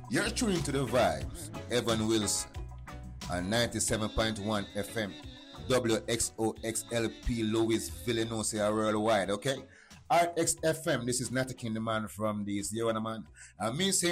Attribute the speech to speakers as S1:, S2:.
S1: You're tuning to the vibes. Evan Wilson on 97.1 FM. WXOXLP Louis Villenosa worldwide, okay? RXFM, this is Natakin the man from the Sierra man. And me saying